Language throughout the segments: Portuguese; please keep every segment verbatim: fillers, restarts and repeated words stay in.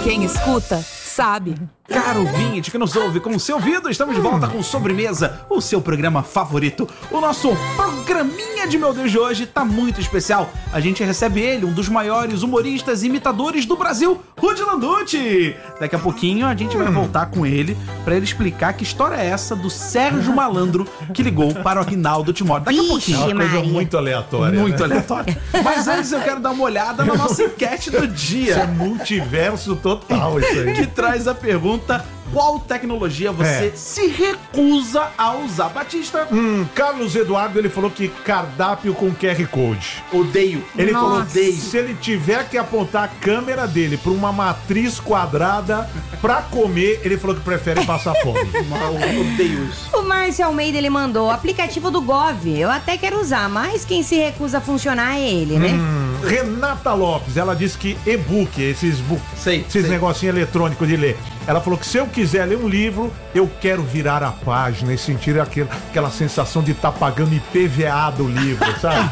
Quem escuta, sabe. Caro ouvinte que nos ouve com o seu ouvido, estamos de volta com Sobremesa, o seu programa favorito. O nosso programinha de meu Deus de hoje tá muito especial. A gente recebe ele, um dos maiores humoristas e imitadores do Brasil, Rudy Landucci. Daqui a pouquinho a gente vai voltar com ele pra ele explicar que história é essa do Sérgio Malandro que ligou para o Aguinaldo Timóteo. Daqui a pouquinho. É uma coisa Maria. muito aleatória. Muito né? aleatório. Mas antes eu quero dar uma olhada na nossa enquete do dia. Isso é multiverso total, isso aí. Que traz a pergunta: qual tecnologia você É. se recusa a usar? Batista, Hum, Carlos Eduardo, ele falou que cardápio com Q R Code. odeio. Ele Nossa. falou, se ele tiver que apontar a câmera dele pra uma matriz quadrada pra comer, ele falou que prefere passar fome. Eu odeio isso. O Márcio Almeida, ele mandou o aplicativo do Gov. Eu até quero usar, mas quem se recusa a funcionar é ele, né? Hum, Renata Lopes, ela disse que e-book, esses, bu- Sei, esses sei. negocinhos eletrônicos de ler. Ela falou que se eu quiser ler um livro, eu quero virar a página e sentir aquele, aquela sensação de estar pagando I P V A do livro, sabe?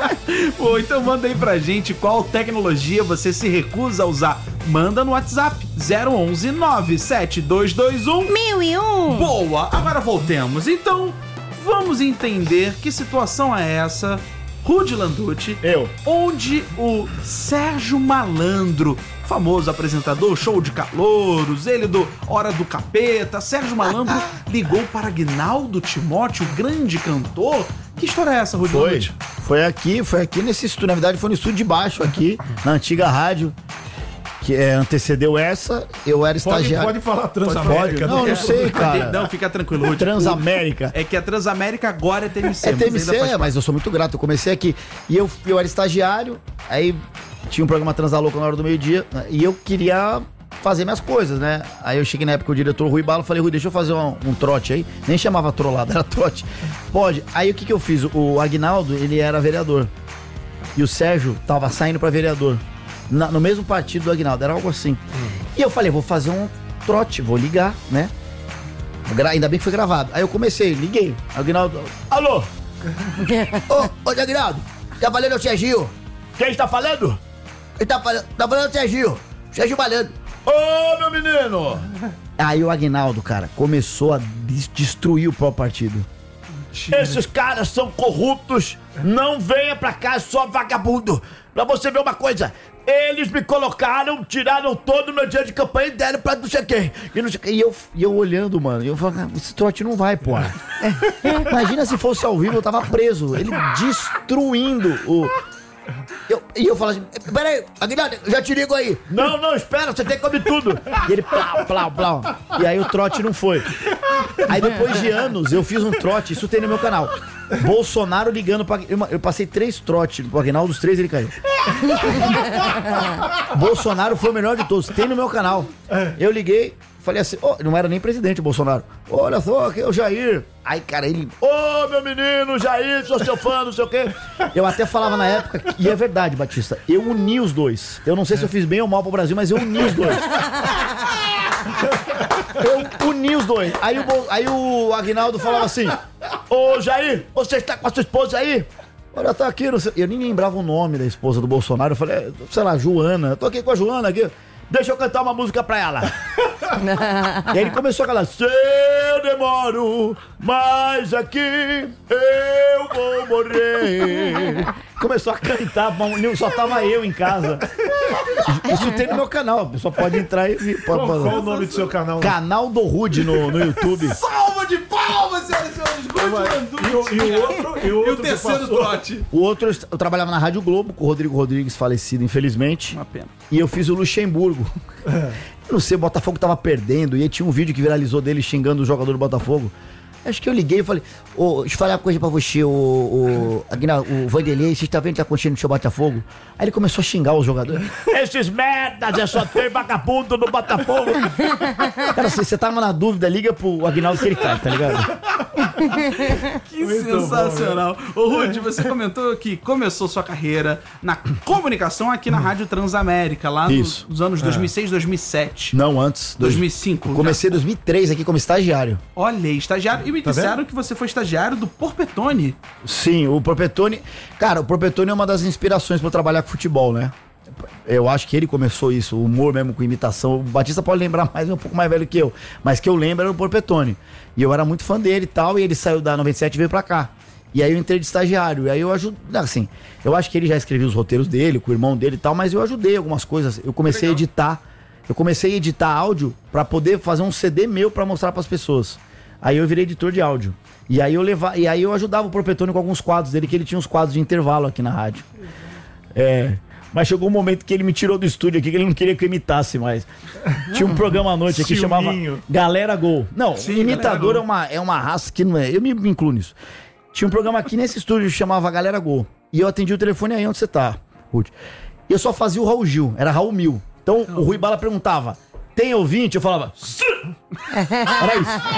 Pô, então manda aí pra gente qual tecnologia você se recusa a usar. Manda no WhatsApp zero onze nove sete dois dois um. Mil e um! Boa, agora voltemos. Então, vamos entender que situação é essa, Rudy Landucci, Eu. onde o Sérgio Malandro, famoso apresentador, show de calouros, ele do Hora do Capeta, Sérgio Malandro ligou para Aguinaldo Timóteo, grande cantor. Que história é essa, Rudy Foi. Landucci? Foi aqui, foi aqui nesse estúdio. Na verdade, foi no estúdio de baixo, aqui, na antiga rádio, que é, antecedeu essa. Eu era Pode, estagiário. pode falar Transamérica. Não, não sei, cara. Não, fica tranquilo, Rudy. Transamérica. É que a Transamérica agora é T M C. É mas T M C, ainda faz mas eu sou muito grato. Eu comecei aqui. E eu, eu era estagiário, aí tinha um programa Transalouca na hora do meio-dia, né, e eu queria fazer minhas coisas, né? Aí eu cheguei na época, o diretor Rui Balo, falei, Rui, deixa eu fazer um, um trote aí. Nem chamava trollada, era trote. Pode. Aí o que que eu fiz? O Aguinaldo, ele era vereador. E o Sérgio tava saindo pra vereador. Na- no mesmo partido do Aguinaldo, era algo assim. E eu falei, vou fazer um trote, vou ligar, né? Gra- Ainda bem que foi gravado. Aí eu comecei, liguei. Aguinaldo, alô? Ô, ô, Aguinaldo, tá falando o Serginho? Quem está falando? Ele tá falando, tá falando o Serginho. Serginho Malandro. Ô, meu menino! Aí o Aguinaldo, cara, começou a des- destruir o próprio partido. Esses caras são corruptos. Não venha pra cá, só vagabundo. Pra você ver uma coisa, eles me colocaram, tiraram todo o meu dia de campanha e deram pra não sei quem. E, não sei quem. E, eu, e eu olhando, mano, e eu falei, "Ah, esse trote não vai, pô." Imagina se fosse ao vivo, eu tava preso. Ele destruindo o... Eu, e eu falo assim, peraí, Aguinaldo, eu já te ligo aí. Não, não, espera, você tem que comer tudo. E ele plau, plau, plau. E aí o trote não foi. Aí depois de anos, eu fiz um trote, isso tem no meu canal. Bolsonaro ligando pra... Eu, eu passei três trotes pro Aguinaldo, dos três ele caiu. Bolsonaro foi o melhor de todos, tem no meu canal. Eu liguei, falei assim, oh, não era nem presidente o Bolsonaro. Olha só, aqui é o Jair. Aí, cara, ele... Ô, meu menino, Jair, sou seu fã, não sei o quê. Eu até falava na época, e é verdade, Batista, eu uni os dois. Eu não sei se eu fiz bem ou mal pro Brasil, mas eu uni os dois. Eu uni os dois. Aí o, Bol- aí o Aguinaldo falava assim, ô, Jair, você está com a sua esposa aí? Olha, tá aqui, não sei... Eu nem lembrava o nome da esposa do Bolsonaro. Eu falei, é, sei lá, Joana. Eu tô aqui com a Joana aqui. Deixa eu cantar uma música pra ela. E aí ele começou a falar, se eu demoro, mas aqui eu vou morrer. Começou a cantar, mas só tava eu em casa. Isso tem no meu canal, a pessoa pode entrar e ver. Pode, Qual, pode- qual o nome do seu canal? Canal do Rude no, no YouTube. Salva de palmas, senhoras e senhores! Rudy E Landucci! o, e o outro, e o E outro o que terceiro passou? trote? O outro, eu est- eu trabalhava na Rádio Globo com o Rodrigo Rodrigues, falecido, infelizmente. Uma pena. E eu fiz o Luxemburgo. Eu não sei, o Botafogo tava perdendo. E aí tinha um vídeo que viralizou dele xingando o jogador do Botafogo. Acho que eu liguei e falei, ô, deixa eu falar uma coisa pra você, o, o, Aguinaldo, o Vanderlei, você tá vendo o que tá acontecendo no seu Botafogo? Aí ele começou a xingar os jogadores. Esses merdas, é só ter vagabundo no Botafogo. Cara, se você tava na dúvida, liga pro Aguinaldo que ele cai, tá ligado? Que Muito sensacional. Ô, Rudy, você comentou que começou sua carreira na comunicação aqui na Rádio Transamérica, lá no- Isso. nos anos dois mil e seis, dois mil e sete. Não, antes. dois mil e cinco. Eu comecei em dois mil e três aqui como estagiário. Olha, estagiário. E me Tá disseram vendo? que você foi estagiário do Porpetone. Sim, o Porpetone... Cara, o Porpetone é uma das inspirações pra eu trabalhar com futebol, né? eu acho que ele começou isso, o humor mesmo com imitação. O Batista pode lembrar mais, um pouco mais velho que eu, mas que eu lembro era o Porpetone. E eu era muito fã dele e tal, e ele saiu da noventa e sete e veio pra cá. E aí eu entrei de estagiário, e aí eu ajudei, assim, eu acho que ele já escrevia os roteiros dele, com o irmão dele e tal, mas eu ajudei algumas coisas. Eu comecei Legal. a editar, eu comecei a editar áudio pra poder fazer um C D meu pra mostrar pras pessoas. Aí eu virei editor de áudio. E aí eu levava, e aí eu ajudava o Porpetone com alguns quadros dele, que ele tinha uns quadros de intervalo aqui na rádio. É... Mas chegou um momento que ele me tirou do estúdio aqui, que ele não queria que eu imitasse mais. Tinha um programa à noite aqui que chamava Galera Gol. Não, Sim, imitador é uma, é uma raça que não é. Eu me, me incluo nisso. Tinha um programa aqui nesse estúdio que chamava Galera Gol. E eu atendi o telefone aí onde você tá, Rudy. E eu só fazia o Raul Gil, era Raul Mil. Então o Rui Bala perguntava: tem ouvinte? Eu falava: sim! Era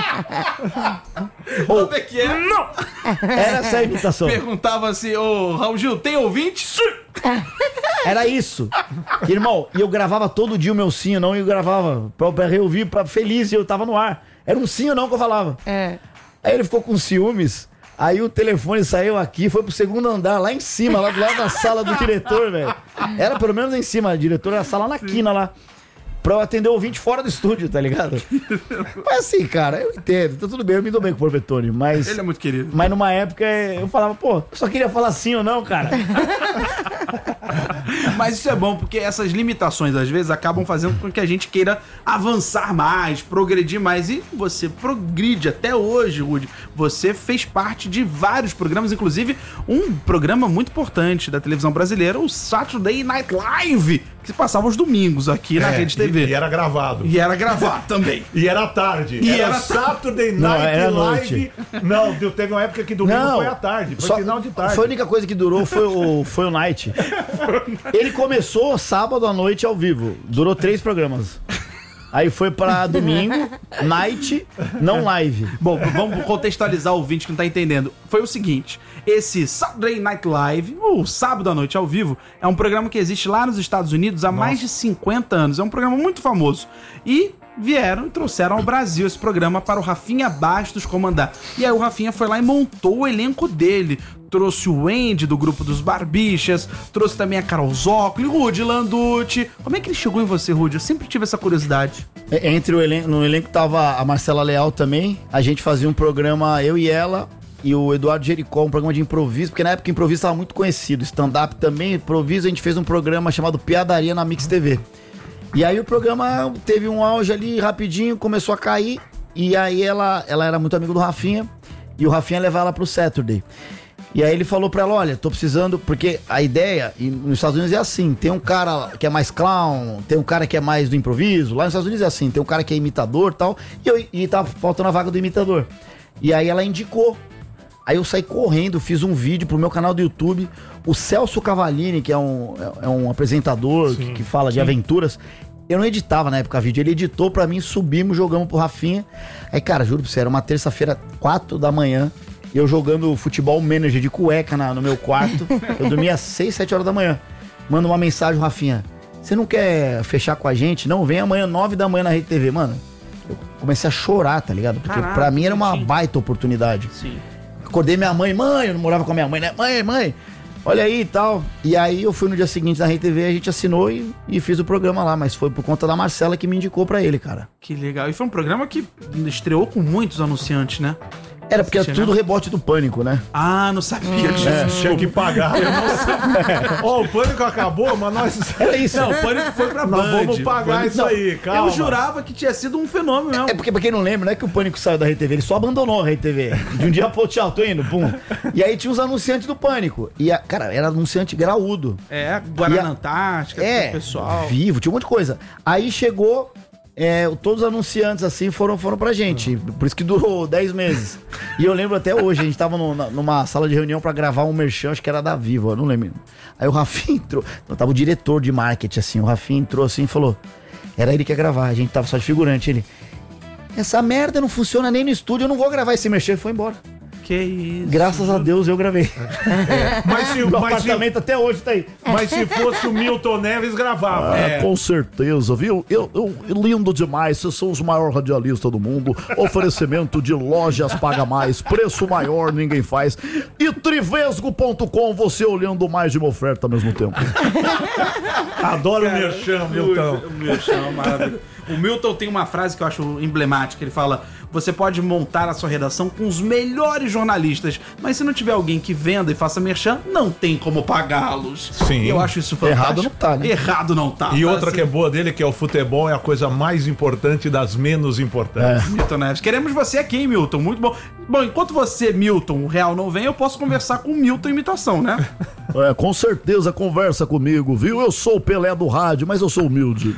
isso. Ou, que é? Não! Era essa a imitação. Perguntava assim: ô Raul Gil, tem ouvinte? Sim! Era isso. Irmão, e eu gravava todo dia o meu sim ou não, e eu gravava pra, pra reouvir, pra feliz, e eu tava no ar. Era um sim ou não que eu falava. É. Aí ele ficou com ciúmes, aí o telefone saiu aqui, foi pro segundo andar, lá em cima, lá do lado da sala do diretor, velho. Era pelo menos em cima, a diretora era a sala na quina lá. Pra eu atender o ouvinte fora do estúdio, tá ligado? Mas assim, cara, eu entendo, tá tudo bem, eu me dou bem com o Porpetone, mas... Ele é muito querido. Mas numa época eu falava, pô, eu só queria falar sim ou não, cara. Mas isso é bom, porque essas limitações, às vezes, acabam fazendo com que a gente queira avançar mais, progredir mais. E você progride até hoje, Rudy. Você fez parte de vários programas, inclusive um programa muito importante da televisão brasileira, o Saturday Night Live, que se passava aos domingos aqui na É, Rede T V. E, e era gravado. E era gravado também. E era tarde. E era, era Saturday Night Não, era Live. Não, deu- teve uma época que domingo Não, foi à tarde. Foi só- final de tarde. Foi a única coisa que durou, foi o, foi o Night. Ele começou sábado à noite ao vivo. Durou três programas. Aí foi pra domingo, Night, não live. Bom, vamos contextualizar o ouvinte que não tá entendendo. Foi o seguinte: esse Saturday Night Live, ou Sábado à Noite ao Vivo, é um programa que existe lá nos Estados Unidos há Nossa. mais de cinquenta anos. É um programa muito famoso. E vieram e trouxeram ao Brasil esse programa para o Rafinha Bastos comandar. E aí o Rafinha foi lá e montou o elenco dele. Trouxe o Andy do grupo dos Barbichas, trouxe também a Carol Zócoli, Rudy Landucci. Como é que ele chegou em você, Rudy? Eu sempre tive essa curiosidade. Entre o elenco, no elenco tava a Marcela Leal também. A gente fazia um programa, eu e ela, e o Eduardo Jericó, um programa de improviso, porque na época improviso estava muito conhecido. Stand-up também, improviso, a gente fez um programa chamado Piadaria na Mix T V. E aí o programa teve um auge ali rapidinho, começou a cair, e aí ela, ela era muito amiga do Rafinha, e o Rafinha levava ela pro Saturday. E aí ele falou pra ela: olha, tô precisando, porque a ideia, e nos Estados Unidos é assim, tem um cara que é mais clown, tem um cara que é mais do improviso, lá nos Estados Unidos é assim, tem um cara que é imitador e tal, e, eu, e tava faltando a vaga do imitador. E aí ela indicou. Aí eu saí correndo, fiz um vídeo pro meu canal do YouTube, o Celso Cavallini, que é um, é um apresentador que, que fala de aventuras, eu não editava na época vídeo, ele editou pra mim, subimos, jogamos pro Rafinha. Aí, cara, juro pra você, era uma terça-feira, quatro da manhã, eu jogando futebol manager de cueca na, no meu quarto. Eu dormia às seis, sete horas da manhã. Manda uma mensagem, Rafinha: você não quer fechar com a gente? Não, vem amanhã, nove da manhã na Rede T V. Mano, eu comecei a chorar, tá ligado? Porque Caraca, pra mim era uma baita oportunidade. Sim. Acordei minha mãe, mãe, eu não morava com a minha mãe, né? Mãe, mãe, olha aí e tal. E aí eu fui no dia seguinte na Rede T V, a gente assinou e, e fiz o programa lá. Mas foi por conta da Marcela que me indicou pra ele, cara. Que legal. E foi um programa que estreou com muitos anunciantes, né? Era porque é tudo rebote do Pânico, né? Ah, não sabia disso. É, tinha que pagar. Ó, oh, o Pânico acabou, mas nós... Era isso. Não, o Pânico foi pra Band. Nós vamos pagar isso não, aí, calma. Eu jurava que tinha sido um fenômeno mesmo. É porque, pra quem não lembra, não é que o Pânico saiu da Rede T V, ele só abandonou a Rede T V. De um dia pro outro, tchau, tô indo, pum. E aí tinha os anunciantes do Pânico. E, a, cara, era anunciante graúdo. É, Guaraná a, Antártica, é, pessoal. Vivo, tinha um monte de coisa. Aí chegou... É, todos os anunciantes assim foram, foram pra gente. Por isso que durou dez meses. E eu lembro até hoje, a gente tava no, na, numa sala de reunião pra gravar um merchan, acho que era da Vivo, eu não lembro. Aí o Rafinha entrou, então, tava o diretor de marketing assim, o Rafinha entrou assim e falou: era ele que ia gravar, a gente tava só de figurante. Ele: essa merda não funciona nem no estúdio, eu não vou gravar esse merchan. Ele foi embora. Que isso. Graças a Deus eu gravei. É. Mas se, Meu mas se- apartamento até hoje tá aí. mas se fosse o Milton Neves, gravava. É, com certeza, viu? Eu, eu, lindo demais, vocês são os maiores radialistas do mundo. Oferecimento de lojas paga mais, preço maior, ninguém faz. E trivesgo ponto com, você olhando mais de uma oferta ao mesmo tempo. Adoro o merchan, Milton. O Milton, maravilhoso. O Milton tem uma frase que eu acho emblemática. Ele fala: você pode montar a sua redação com os melhores jornalistas, mas se não tiver alguém que venda e faça merchan, não tem como pagá-los. Sim. Eu acho isso fantástico. Errado não tá, né? Errado não tá. E Tá outra assim. que é boa dele, que é o futebol, é a coisa mais importante das menos importantes. Milton Neves. Queremos você aqui, hein, Milton? Muito bom. Bom, enquanto você, Milton, o real não vem, eu posso conversar com o Milton imitação, né? É, com certeza conversa comigo, viu? Eu sou o Pelé do rádio, mas eu sou humilde.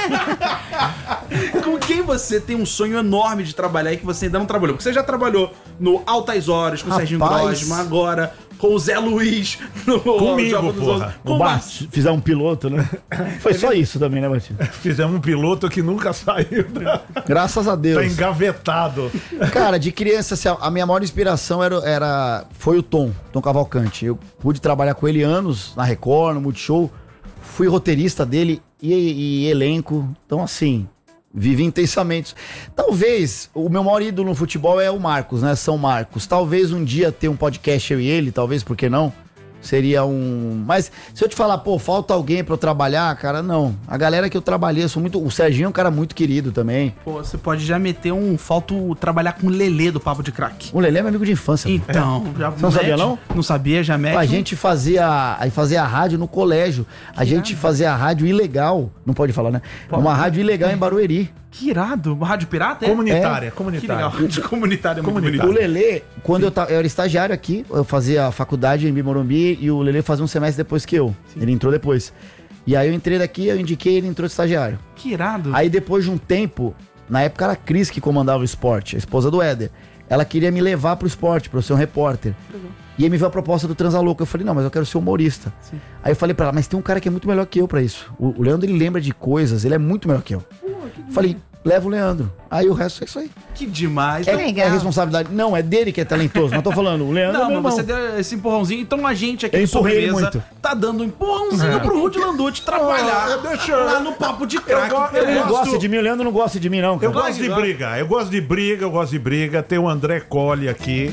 Com quem você tem um sonho enorme de trabalhar e que você ainda não trabalhou? Porque você já trabalhou no Altas Horas com o Serginho Rapaz. Grosman, agora com o Zé Luiz no Comigo, Jogos dos porra. Outros, com O o Bart, Márcio. fizer um piloto, né? Foi só isso também, né, Martinho? Fizemos um piloto que nunca saiu. Da... Graças a Deus. Tá engavetado. Cara, de criança, assim, a minha maior inspiração era, era, foi o Tom, Tom Cavalcante. Eu pude trabalhar com ele anos na Record, no Multishow. Fui roteirista dele e, e elenco. Então, assim, vivi intensamente. Talvez, o meu maior ídolo no futebol é o Marcos, né? São Marcos. Talvez um dia ter um podcast eu e ele, talvez, por que não? Seria um... Mas se eu te falar, pô, falta alguém pra eu trabalhar, cara, não. A galera que eu trabalhei, eu sou muito... O Serginho é um cara muito querido também. Pô, você pode já meter um... Falto trabalhar com o Lelê do Papo de Crack. O Lelê é meu amigo de infância. Então, já Você não sabia, não? Não sabia, já mete. A um- gente fazia, a fazia a rádio no colégio. A gente fazia a rádio ilegal. Não pode falar, né? Uma rádio ilegal em Barueri. Que irado. Rádio Pirata, é? Comunitária, Que comunitária. legal. Rádio comunitária, é muito Comunitária. O bonito. Lelê, quando eu, ta- eu era estagiário aqui, eu fazia a faculdade em Morumbi e o Lelê fazia um semestre depois que eu. Ele entrou depois. E aí eu entrei daqui, eu indiquei, ele entrou de estagiário. Que irado. Aí depois de um tempo, na época era a Cris que comandava o esporte, a esposa do Éder. Ela queria me levar pro esporte, pra eu ser um repórter. E aí me veio a proposta do Transalouco. Eu falei, não, mas eu quero ser humorista. Sim. Aí eu falei pra ela, mas tem um cara que é muito melhor que eu pra isso. O, o Leandro, ele lembra de coisas, ele é muito melhor que eu. Falei, leva o Leandro. Aí o resto é isso aí. Que demais. É, Então- é responsabilidade. Não, é dele que é talentoso. Não tô falando, o Leandro é Não, meu mas irmão. você deu esse empurrãozinho. Então a gente aqui Eu no empurrei ele Sobremesa muito. tá dando um empurrãozinho pro Rudy Landucci trabalhar Oh, deixa- lá no Papo de Crack. go- eu Ele não gosto- gosta de mim, o Leandro não gosta de mim, não, cara. Eu gosto de Vai, vai. briga, eu gosto de briga, eu gosto de briga. Tem o André Colli aqui.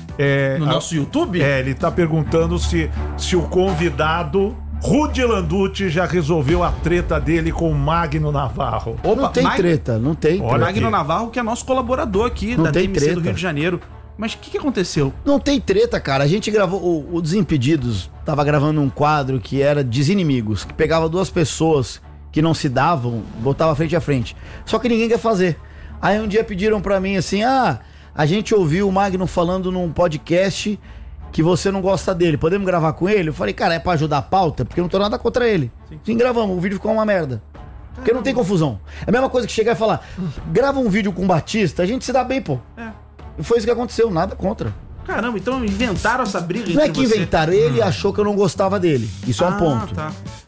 É, No a- nosso YouTube? É, ele tá perguntando se, se o convidado, Rudy Landucci, já resolveu a treta dele com o Magno Navarro. Opa, Não tem Mag- treta, não tem Olha treta. Magno aqui. Navarro, que é nosso colaborador aqui Não da tem D M C do treta. Rio de Janeiro. Mas o que, que aconteceu? Não tem treta, cara. A gente gravou. O, o Desimpedidos tava gravando um quadro que era Desinimigos, que pegava duas pessoas que não se davam, botava frente a frente. Só que ninguém quer fazer. Aí um dia pediram pra mim assim: ah, a gente ouviu o Magno falando num podcast que você não gosta dele. Podemos gravar com ele? Eu falei, cara, é pra ajudar a pauta? Porque eu não tô nada contra ele. Sim, Sim gravamos. O vídeo ficou uma merda. Porque não tem confusão. É a mesma coisa que chegar e falar: grava um vídeo com o Batista, a gente se dá bem, pô. É. E foi isso que aconteceu, nada contra. Caramba, então inventaram essa briga Não é entre que você- inventaram, ele achou que eu não gostava dele. Isso é um Ah, ponto. tá.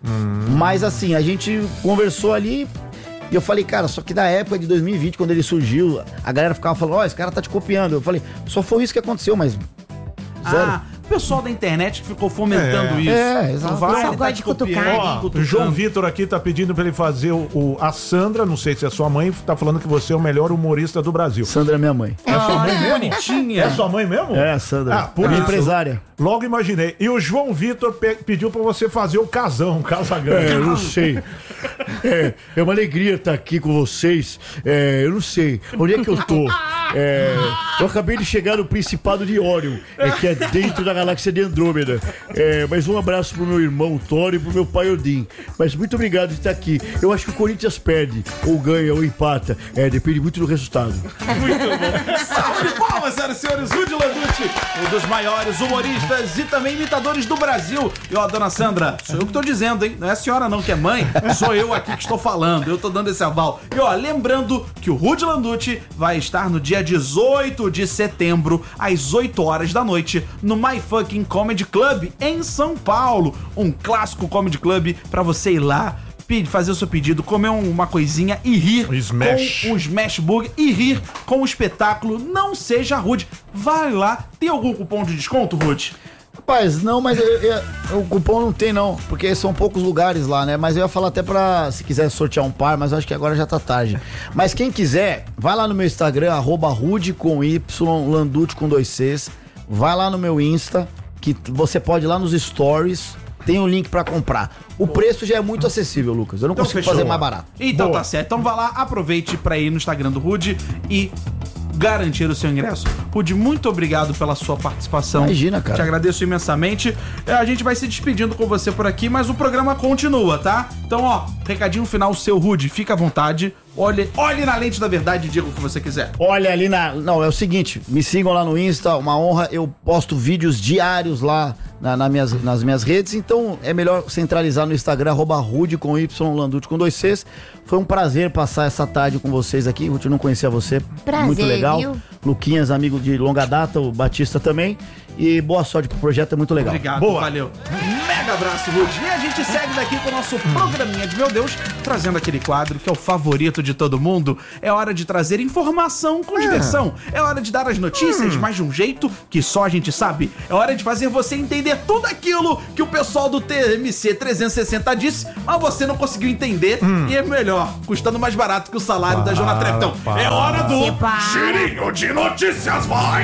Mas assim, a gente conversou ali e eu falei, cara, só que na época de dois mil e vinte, quando ele surgiu, a galera ficava falando, ó, esse cara tá te copiando. Eu falei, só foi isso que aconteceu, mas zero. Ah, o pessoal da internet que ficou fomentando É. isso. É, exato. Não vai, O pessoal ele gosta tá de te cutucar, copiando, Ó, o cutucando. João Vitor aqui tá pedindo pra ele fazer o, o- a Sandra, não sei se é sua mãe, tá falando que você é o melhor humorista do Brasil. Sandra é minha mãe. É sua mãe mesmo? Bonitinha. É sua mãe mesmo? É, a Sandra. Ah, por minha isso. empresária. Logo imaginei. E o João Vitor pe- pediu pra você fazer o casão, o Casagrande. É, eu não sei. É, é uma alegria estar aqui com vocês. É, eu não sei. Onde é que eu tô? É, eu acabei de chegar no Principado de Órion, é, que é dentro da galáxia de Andrômeda. É, mas um abraço pro meu irmão Thor e pro meu pai Odin. Mas muito obrigado de estar aqui. Eu acho que o Corinthians perde, ou ganha, ou empata. É, depende muito do resultado. Muito bom. Salve de palmas, senhoras e senhores. Rudy Landucci, um dos maiores humoristas e também imitadores do Brasil. E ó, dona Sandra, sou eu que tô dizendo, hein? Não é a senhora não que é mãe, sou eu aqui que estou falando. Eu tô dando esse aval. E ó, lembrando que o Rudy Landucci vai estar no dia dezoito de setembro, às oito horas da noite, no My Fucking Comedy Club, em São Paulo. Um clássico comedy club pra você ir lá, fazer o seu pedido, comer uma coisinha e rir O Smash. com o Smash Burger e rir com o espetáculo Não Seja Rude. Vai lá. Tem algum cupom de desconto, Rude? Rapaz, não, mas eu- eu- o cupom não tem não, porque são poucos lugares lá, né? Mas eu ia falar até pra, se quiser sortear um par, mas eu acho que agora já tá tarde. Mas quem quiser, vai lá no meu Instagram, arroba Rude com Y, Landucci com dois Cs. Vai lá no meu Insta, que t- você pode ir lá nos stories, tem um link pra comprar. O preço já é muito acessível, Lucas. Eu não consigo fechou. fazer mais barato. Então Boa. tá certo. Então vai lá, aproveite pra ir no Instagram do Rude e garantir o seu ingresso. Rude, muito obrigado pela sua participação. Imagina, cara. Te agradeço imensamente. É, A gente vai se despedindo com você por aqui, mas o programa continua, tá? Então, ó, recadinho final seu, Rude. Fica à vontade. Olhe, olhe na lente da verdade e diga o que você quiser. Olha ali na. Não, é o seguinte, me sigam lá no Insta, uma honra. Eu posto vídeos diários lá na, na minhas, nas minhas redes, então é melhor centralizar no Instagram, arroba Rude com Y, Landucci com dois Cs. Foi um prazer passar essa tarde com vocês aqui. Ruth, eu não conhecia você. Prazer, muito legal. viu? Luquinhas, amigo de longa data, o Batista também. E boa sorte pro projeto, é muito legal. Obrigado, Boa. valeu. Mega abraço, Rude. E a gente segue daqui com o nosso programinha de Meu Deus, trazendo aquele quadro que é o favorito de todo mundo. É hora de trazer informação com diversão. É hora de dar as notícias, mas de um jeito que só a gente sabe. É hora de fazer você entender tudo aquilo que o pessoal do T M C trezentos e sessenta disse, mas você não conseguiu entender. E é melhor, custando mais barato que o salário da Jona Trepp. Então, para. é hora do Se para. Girinho de Notícias, vai!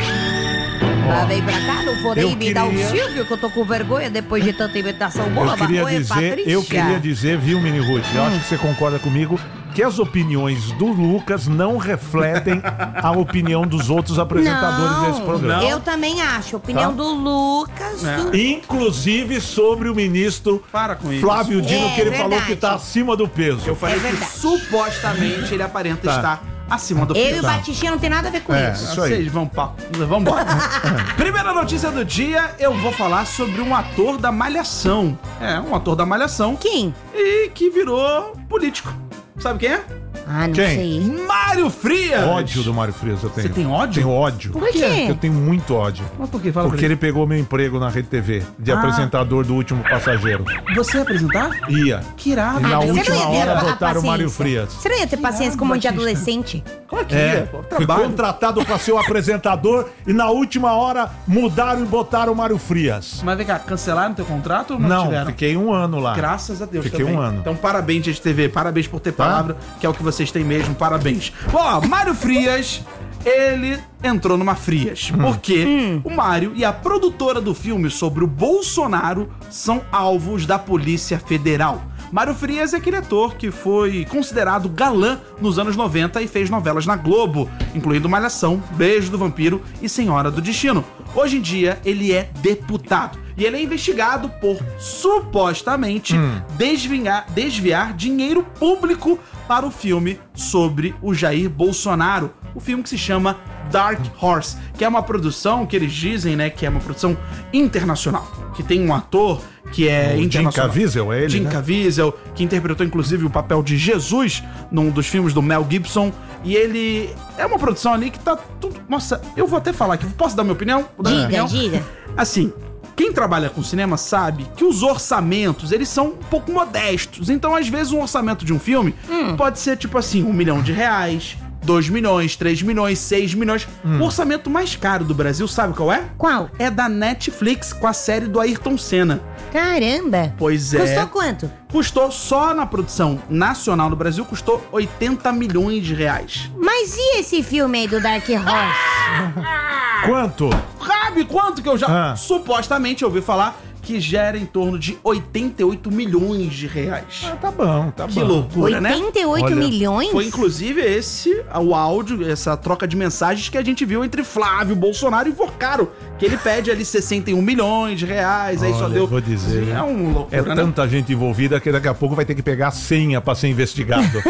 Ah, vem pra cá, não vou nem Eu imitar queria- o Silvio, que eu tô com vergonha depois de tanta imitação boa. Eu queria Oi, dizer, Patrícia. eu queria dizer, viu, Mini Ruth? Eu acho que você concorda comigo que as opiniões do Lucas não refletem a opinião dos outros apresentadores Não, desse programa. Eu também acho. Opinião Tá? do Lucas. É. Do... Inclusive sobre o ministro Para com isso. Flávio Dino, É que ele verdade. falou que tá acima do peso. Eu falei É que verdade. supostamente ele aparenta Tá. estar acima do Eu peso. e o Batistinha não tem nada a ver com É. isso. Isso aí. Vocês vão pa... Vambora. Primeira notícia do dia, eu vou falar sobre um ator da Malhação. É, um ator da Malhação Quem? e que virou político. Sabe quem é? Ah, não Quem? sei. Mário Frias. Ódio do Mário Frias eu tenho. Você tem ódio? Tenho ódio. Por quê? Eu tenho muito ódio. Mas por que? Fala Porque ele pegou meu emprego na Rede T V, de Ah. apresentador do Último Passageiro. ele. Você ia apresentar? Ia. Que irado. E na Ah, mas você última não ia ter hora a botaram o Mário paciência. Frias. Você não ia ter paciência com um monte de adolescente? Claro que É, ia, pô. fui Trabalho. contratado pra ser o apresentador e na última hora mudaram e botaram o Mário Frias. Mas vem cá, cancelaram teu contrato ou não, Não, tiveram? fiquei um ano lá. Graças a Deus Fiquei também. um ano. Então parabéns, Rede T V. Parabéns por ter Tá? palavra, que é o que vocês têm mesmo. Parabéns. Ó, Mário Frias, ele entrou numa Frias. Hum. Porque o Mário e a produtora do filme sobre o Bolsonaro são alvos da Polícia Federal. Mário Frias é aquele ator que foi considerado galã nos anos noventa e fez novelas na Globo, incluindo Malhação, Beijo do Vampiro e Senhora do Destino. Hoje em dia, ele é deputado. E ele é investigado por, supostamente, desviar, desviar dinheiro público para o filme sobre o Jair Bolsonaro. O filme que se chama Dark Horse, que é uma produção que eles dizem, né, que é uma produção internacional. Que tem um ator que é O Jim internacional. Caviezel, é ele, Jim né? Caviezel, que interpretou inclusive o papel de Jesus num dos filmes do Mel Gibson. E ele é uma produção ali que tá tudo... Nossa, eu vou até falar aqui. Posso dar minha opinião? Vou dar minha Diga, opinião? diga. Assim, quem trabalha com cinema sabe que os orçamentos, eles são um pouco modestos. Então, às vezes, um orçamento de um filme pode ser, tipo assim, um milhão de reais, dois milhões, três milhões, seis milhões. O orçamento mais caro do Brasil, sabe qual é? Qual? É da Netflix, com a série do Ayrton Senna. Caramba. Pois é. Custou quanto? Custou só na produção nacional do Brasil, custou oitenta milhões de reais. Mas e esse filme aí do Dark Horse? Quanto? Sabe quanto que eu já Ah. supostamente ouvi falar que gera em torno de oitenta e oito milhões de reais. Ah, tá bom, tá Que bom. loucura, né? oitenta e oito Olha, milhões? Foi inclusive esse o áudio, essa troca de mensagens que a gente viu entre Flávio Bolsonaro e Vorcaro, que ele pede ali sessenta e um milhões de reais, aí só Olha, deu... vou dizer, É né? um loucura, É né? tanta gente envolvida que daqui a pouco vai ter que pegar a senha pra ser investigado.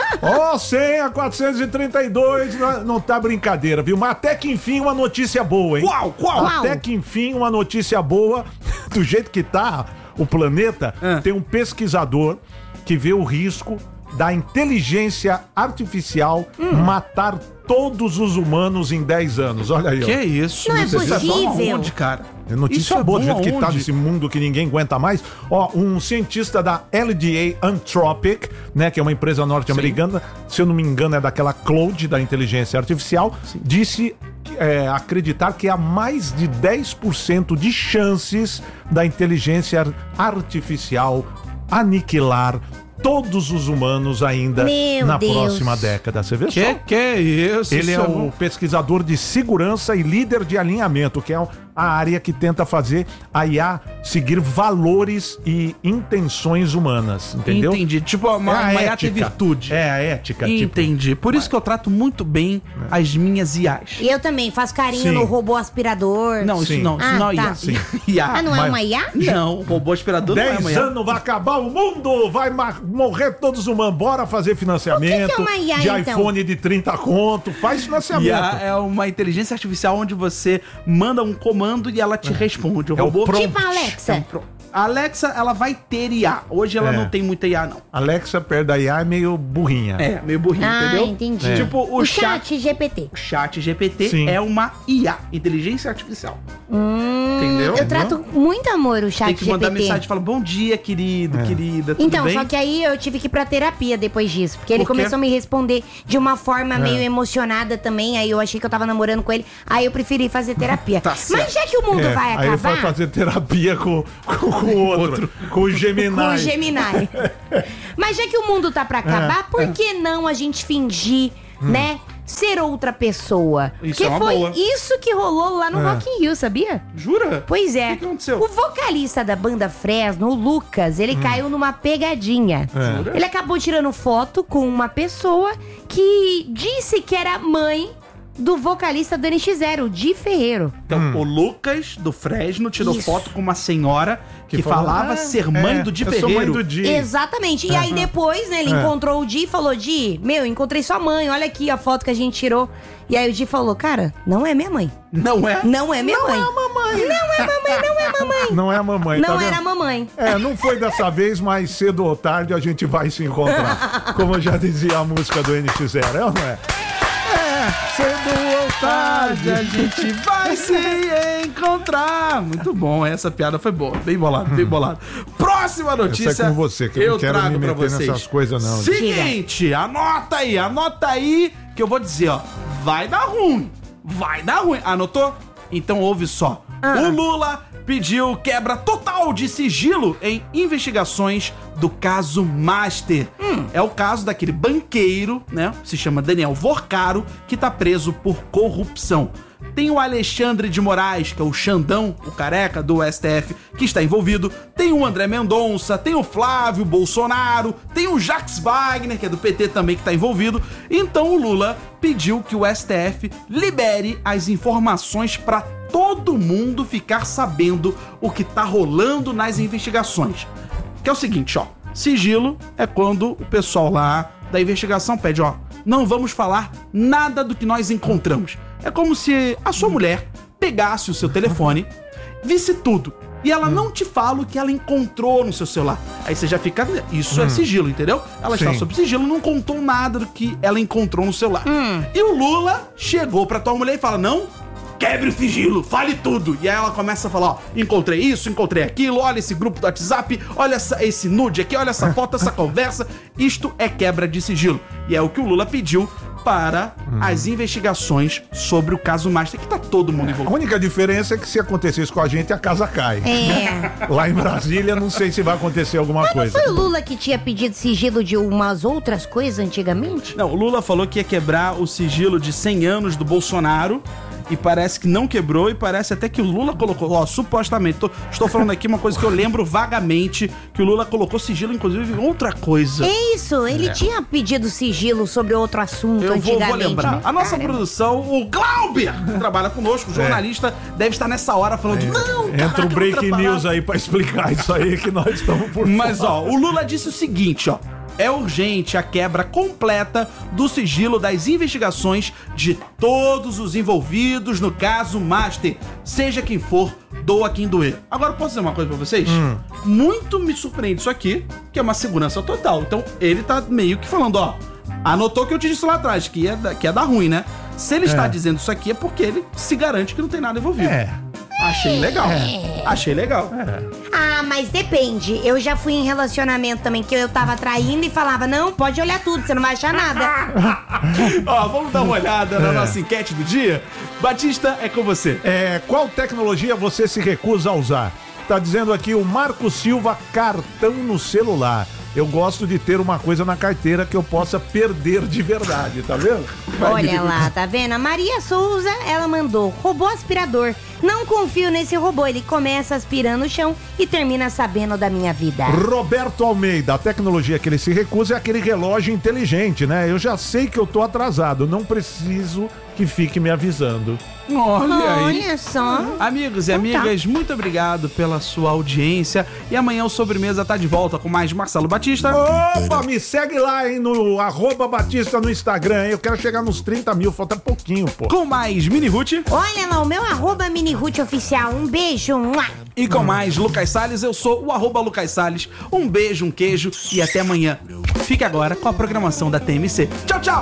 Ó, senha quatrocentos e trinta e dois, não, não tá brincadeira, viu? Mas até que enfim uma notícia boa, hein? Qual? Qual? Até que enfim uma notícia boa, do jeito que tá o planeta, Ah. tem um pesquisador que vê o risco da inteligência artificial Hum. matar todos os humanos em dez anos. Olha aí, ó. Que isso? Não é Isso bom possível. aonde, cara? É notícia Isso é boa, do bom jeito que tá aonde? nesse mundo que ninguém aguenta mais. Ó, um cientista da L D A Anthropic, né, que é uma empresa norte-americana, se eu não me engano é daquela Claude, da inteligência artificial, disse é, acreditar que há mais de dez por cento de chances da inteligência artificial aniquilar todos os humanos ainda Meu na Deus. próxima década. Você vê Que só? que é isso? Ele Isso é bom. o pesquisador de segurança e líder de alinhamento, que é a área que tenta fazer a I A seguir valores e intenções humanas, entendeu? Entendi. Tipo, uma, É a uma I A ética. tem virtude. É a ética, tipo. Entendi. Por isso que eu trato muito bem as minhas I As. E eu também faço carinho Sim. no robô aspirador. Não, isso Sim. não. Isso Ah, não é I A. tá. Sim. I A. Ah, não é Mas- uma I A? Não, o robô aspirador não é uma Dez I A. anos vai acabar o mundo, vai ma- morrer todos os humanos. Bora fazer financiamento O que que é uma I A, de então? iPhone de trinta conto, faz financiamento. I A é uma inteligência artificial onde você manda um comando e ela te responde. O É o robô... prompt. Tipo a Alexa. Pro- A Alexa, ela vai ter I A. Hoje ela É. não tem muita I A, não. Alexa perto da I A é meio burrinha. É, meio burrinho, Ah, entendeu? entendi. Tipo, o, O chat... chat G P T. O chat G P T Sim. é uma I A, inteligência artificial. Entendeu? Eu trato com muito amor o chat Tem que mandar G P T. mensagem e falar, bom dia, querido, querida, tudo Então, bem? só que aí eu tive que ir pra terapia depois disso. Porque ele Por quê? começou a me responder de uma forma meio emocionada também. Aí eu achei que eu tava namorando com ele. Aí eu preferi fazer terapia. Tá certo. Mas já que o mundo É, vai aí ele foi acabar. fazer terapia com, com, com o outro, com o Gemini. Com o Gemini. Mas já que o mundo tá pra acabar, por que não a gente fingir, né? Ser outra pessoa? Isso Porque é uma foi boa. isso que rolou lá no É. Rock in Rio, sabia? Jura? Pois é. O que que aconteceu? O vocalista da banda Fresno, o Lucas, ele caiu numa pegadinha. É. Jura? Ele acabou tirando foto com uma pessoa que disse que era mãe do vocalista do N X Zero, Di Ferreiro. Então, o Lucas, do Fresno, tirou Isso. foto com uma senhora que, Que falou, falava "Ah, ser mãe é, do Di eu sou mãe Ferreiro. do Di." Exatamente. E aí depois, né, ele É. encontrou o Di e falou: Di, meu, encontrei sua mãe, olha aqui a foto que a gente tirou. E aí o Di falou: cara, não é minha mãe. Não é? Não é minha mãe. Não é a mamãe. Não é mamãe, não é mamãe. Não é a mamãe, Não tá vendo? era mamãe. É, não foi dessa vez, mas cedo ou tarde a gente vai se encontrar. Como já dizia a música do N X Zero, é ou não é? É, cedo ou tarde. A gente vai se encontrar. Muito bom, essa piada foi boa. Bem bolado, bem bolado. Próxima notícia. Essa é com você, que eu não quero trago me pra meter vocês. nessas coisas, não. Seguinte, anota aí, anota aí que eu vou dizer, ó. Vai dar ruim. Vai dar ruim. Anotou? Então ouve só. Ah. O Lula pediu quebra total de sigilo em investigações do caso Master. Hum. É o caso daquele banqueiro, né? Se chama Daniel Vorcaro, que tá preso por corrupção. Tem o Alexandre de Moraes, que é o Xandão, o careca do S T F, que está envolvido. Tem o André Mendonça, tem o Flávio Bolsonaro, tem o Jacques Wagner, que é do P T também, que está envolvido. Então o Lula pediu que o S T F libere as informações para todo mundo ficar sabendo o que tá rolando nas investigações. Que é o seguinte, ó. Sigilo é quando o pessoal lá da investigação pede, ó, não vamos falar nada do que nós encontramos. É como se a sua mulher pegasse o seu telefone, visse tudo, e ela não te fala o que ela encontrou no seu celular. Aí você já fica... Isso é sigilo, entendeu? Ela está Sim. sob sigilo, não contou nada do que ela encontrou no celular. E o Lula chegou pra tua mulher e fala, não... Quebre o sigilo, fale tudo. E aí ela começa a falar, ó, encontrei isso, encontrei aquilo, olha esse grupo do WhatsApp, olha essa, esse nude aqui, olha essa foto, essa conversa. Isto é quebra de sigilo. E é o que o Lula pediu para as investigações sobre o caso Master, que tá todo mundo A envolvido. única diferença é que se acontecesse com a gente, a casa cai. É. Lá em Brasília, não sei se vai acontecer alguma coisa. Foi o Lula que tinha pedido sigilo de umas outras coisas antigamente? Não, o Lula falou que ia quebrar o sigilo de cem anos do Bolsonaro. E parece que não quebrou, e parece até que o Lula colocou, ó, supostamente, tô, estou falando aqui uma coisa que eu lembro vagamente, que o Lula colocou sigilo, inclusive, em outra coisa. É isso, ele tinha pedido sigilo sobre outro assunto Eu vou, antigamente. vou lembrar. né? A nossa Caramba. produção, o Glauber, que trabalha conosco, o jornalista, deve estar nessa hora falando, não, Entra caraca, o break outra news parada. aí pra explicar isso aí que nós estamos por Mas, fora. ó, o Lula disse o seguinte, ó. É urgente a quebra completa do sigilo das investigações de todos os envolvidos no caso Master, seja quem for doa quem doer. Agora, posso dizer uma coisa pra vocês? Hum. Muito me surpreende isso aqui, que é uma segurança total. Então, ele tá meio que falando, ó, anotou que eu te disse lá atrás, que ia, da- que ia dar ruim, né? Se ele está dizendo isso aqui, é porque ele se garante que não tem nada envolvido. É. Achei legal. Achei legal. Ah, mas depende. Eu já fui em relacionamento também, que eu tava traindo e falava, não, pode olhar tudo, você não vai achar nada. Ó, vamos dar uma olhada na É. nossa enquete do dia? Batista, é com você. É, qual tecnologia você se recusa a usar? Tá dizendo aqui o Marco Silva, cartão no celular. Eu gosto de ter uma coisa na carteira que eu possa perder de verdade, tá vendo? Olha lá, tá vendo? A Maria Souza, ela mandou robô aspirador. Não confio nesse robô, ele começa aspirando o chão e termina sabendo da minha vida. Roberto Almeida, a tecnologia que ele se recusa é aquele relógio inteligente, né? Eu já sei que eu tô atrasado, não preciso que fique me avisando. Olha aí. Olha só. Amigos e Então tá. amigas, muito obrigado pela sua audiência. E amanhã o Sobremesa tá de volta com mais Marcelo Batista. Opa, me segue lá, hein, no arroba Batista no Instagram, hein? Eu quero chegar nos trinta mil, falta pouquinho, pô. Com mais Mini Ruth. Olha lá, o meu arroba Mini Ruth Oficial. Um beijo. Mua. E com mais Lucas Salles, eu sou o arroba Lucas Salles. Um beijo, um queijo e até amanhã. Fique agora com a programação da T M C. Tchau, tchau!